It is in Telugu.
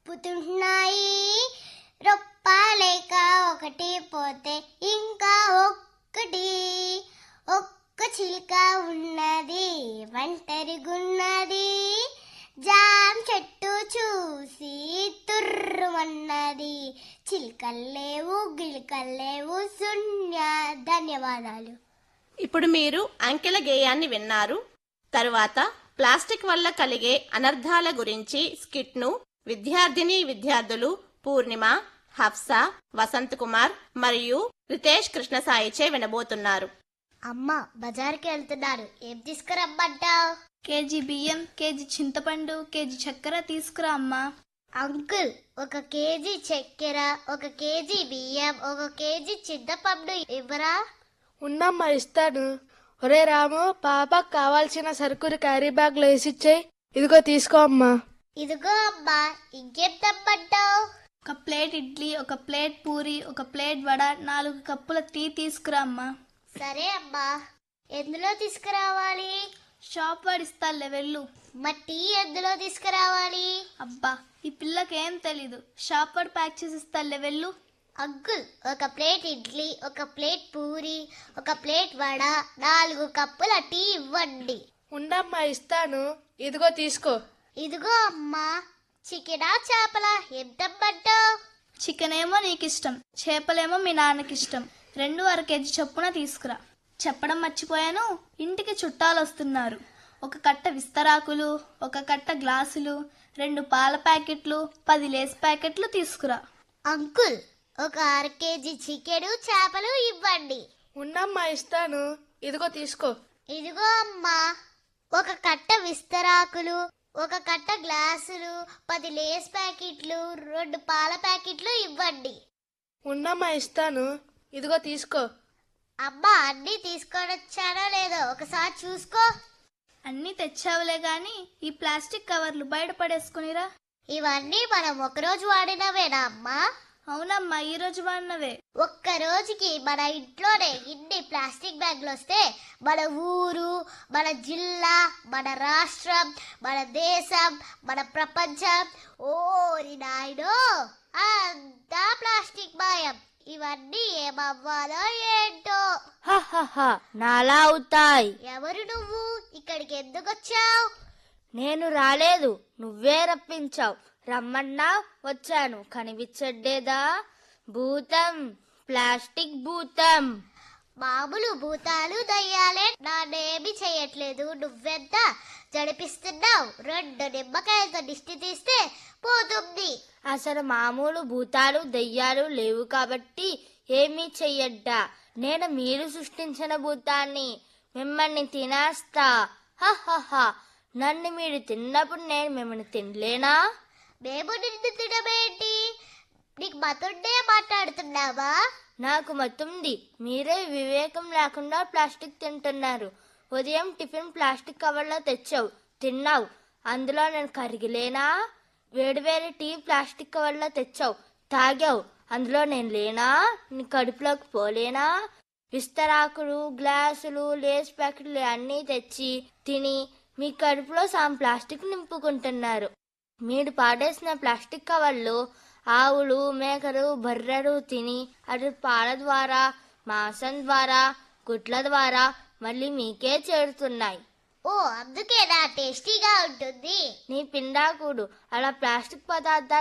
తిప్పుతున్నాయి. రొప్పాలేక ఒకటి పోతే ఇంకా ఒక్కటి. ఒక్క చిలుక ఉన్నది, ఒంటరిగున్నది. జామ్ చెట్టు చూసి తుర్రుమన్నది. చిలుకల్లేవు, గిలుకల్లేవు, శూన్య. ధన్యవాదాలు. ఇప్పుడు మీరు అంకెల గేయాన్ని విన్నారు. తరువాత ప్లాస్టిక్ వల్ల కలిగే అనర్థాల గురించి స్కిట్ను విద్యార్థిని విద్యార్థులు పూర్ణిమ, హఫ్సా, వసంత్ కుమార్ మరియు రితేష్ కృష్ణసాయిచే వినబోతున్నారు. అమ్మ బజార్కి వెళ్తున్నారు, ఏం తీసుకురమ్మంటావు? కేజీ బియ్యం, కేజీ చింతపండు, కేజీ చక్కెర తీసుకురా అమ్మా. అంకుల్, 1 కేజీ చక్కెర, 1 కేజీ బియ్యం, 1 కేజీ చింతపండు ఇవ్వరా? ఉన్నమ్మా, ఇస్తాను. ఒరే రాము, పాపకు కావాల్సిన సరుకులు క్యారీ బ్యాగ్ లో వేసిచ్చేయి. ఇదిగో తీసుకో అమ్మా. ఇదిగో అమ్మా, ఇంకేం తెమ్మంటావు? 1 plate idli, 1 plate puri, 1 plate vada, 4 కప్పుల టీ తీసుకురా అమ్మా. సరే అమ్మా. ఎందులో తీసుకురావాలి? షాప్ వాడిస్తాలే వెళ్ళు. మా టీ ఎందులో తీసుకురావాలి? అబ్బా, ఈ పిల్లకేం తెలీదు. షాప్ వాడు ప్యాక్ చేసి ఇస్తాలే వెళ్ళు. Uncle, 1 plate idli, 1 plate puri, 1 plate vada, 4 కప్పుల టీ ఇవ్వండి. ఉండమ్మా, ఇస్తాను. ఇదిగో తీసుకో. ఇదిగో అమ్మా. చికెనా చేపలా, ఏం తెమ్మంటావు? చికెన్ ఏమో నీకిష్టం, చేపలేమో మీ నాన్నకిష్టం. 2 1/2 కేజీ చొప్పున తీసుకురా. చెప్పడం మర్చిపోయాను, ఇంటికి చుట్టాలు వస్తున్నారు. 1 కట్ట విస్తరాకులు, 1 కట్ట గ్లాసులు, 2 పాల ప్యాకెట్లు, 10 లేస్ ప్యాకెట్లు తీసుకురా. అంకుల్, 1 1/2 కేజీ చికెను చేపలు ఇవ్వండి. ఉండమ్మా, ఇస్తాను. ఇదిగో తీసుకో. ఇదిగో అమ్మా. 1 కట్ట విస్తరాకులు, 1 కట్ట గ్లాసులు, 10 లేస్ ప్యాకెట్లు, 2 పాల ప్యాకెట్లు ఇవ్వండి. ఉండమ్మా, ఇస్తాను. ఇదిగో తీసుకో. అమ్మా, అన్నీ తీసుకొని వచ్చానో లేదో ఒకసారి చూసుకో. అన్నీ తెచ్చావులే గాని ఈ ప్లాస్టిక్ కవర్లు బయట పడేసుకునిరా. ఇవన్నీ మనం ఒకరోజు వాడినవేనా అమ్మా? అవునమ్మా, ఈ రోజు వాడినవే. ఒక్క రోజుకి మన ఇంట్లోనే ఇన్ని ప్లాస్టిక్ బ్యాగ్లు వస్తే మన ఊరు, మన జిల్లా, మన రాష్ట్రం, మన దేశం, మన ప్రపంచం, ఓరి నాయనో, అంతా ప్లాస్టిక్ మాయం. ఇవన్నీ ఏమవ్వాలో ఏంటో. నాలా అవుతాయి. ఎవరు నువ్వు? ఇక్కడికి ఎందుకు వచ్చావు? నేను రాలేదు, నువ్వే రప్పించావు. రమ్మన్నా వచ్చాను. కనిపించడ్డేదా? భూతం, ప్లాస్టిక్ భూతం. మామూలు భూతాలు దయ్యాలే నానేమి చెయ్యట్లేదు. నువ్వెంత జడిపిస్తున్నావు? 2 నిమ్మకాయలతో దిష్టి తీస్తే పోతుంది. అసలు మామూలు భూతాలు దయ్యాలు లేవు కాబట్టి ఏమీ చెయ్యడ్డా. నేను మీరు సృష్టించిన భూతాన్ని, మిమ్మల్ని తినేస్తా. హహహ. నన్ను మీరు తిన్నప్పుడు నేను మిమ్మల్ని తినలేనా? మేము నిన్ను తినమేంటి? నీకు మతుండే మాట్లాడుతున్నావా? నాకు మతుంది. మీరే వివేకం లేకుండా ప్లాస్టిక్ తింటున్నారు. ఉదయం టిఫిన్ ప్లాస్టిక్ కవర్లో తెచ్చావు, తిన్నావు. అందులో నేను కరిగిలేనా? వేడివేడి టీ ప్లాస్టిక్ కవర్లో తెచ్చావు, తాగావు. అందులో నేను లేనా? నీ కడుపులోకి పోలేనా? విస్తరాకులు, గ్లాసులు, లేస్ ప్యాకెట్లు అన్నీ తెచ్చి తిని మీ కడుపులో ప్లాస్టిక్ నింపుకుంటున్నారు. మీరు పాడేసిన ప్లాస్టిక్ కవర్లు ఆవులు, మేకలు, బర్రెలు తిని అటు పాల ద్వారా, మాంసం ద్వారా, గుడ్ల ద్వారా మళ్ళీ మీకే చేరుతున్నాయి. ఓ, అందుకేనా టేస్టీగా ఉంటుంది? నీ పిండాకుడు అలా ప్లాస్టిక్ పదార్థాలు